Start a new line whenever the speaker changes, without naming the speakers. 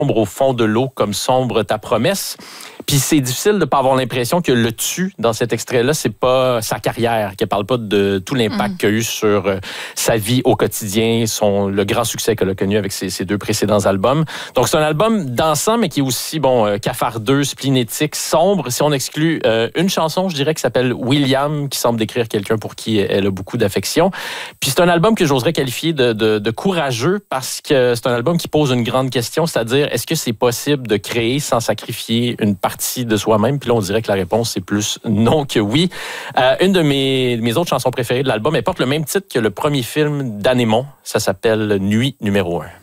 au fond de l'eau comme sombre ta promesse. Puis c'est difficile de ne pas avoir l'impression que le tu dans cet extrait-là, c'est pas sa carrière, qu'elle parle pas de tout l'impact qu'il a eu sur sa vie au quotidien, le grand succès qu'elle a connu avec ses deux précédents albums. Donc c'est un album dansant, mais qui est aussi cafardeux, splénétique, sombre. Si on exclut une chanson, je dirais, qui s'appelle William, qui semble décrire quelqu'un pour qui elle a beaucoup d'affection. Puis c'est un album que j'oserais qualifier de courageux parce que c'est un album qui pose une grande question, c'est-à-dire est-ce que c'est possible de créer sans sacrifier une partie de soi-même? Puis là, on dirait que la réponse, c'est plus non que oui. Une de mes autres chansons préférées de l'album, elle porte le même titre que le premier film d'Anémon. Ça s'appelle Nuit numéro 1.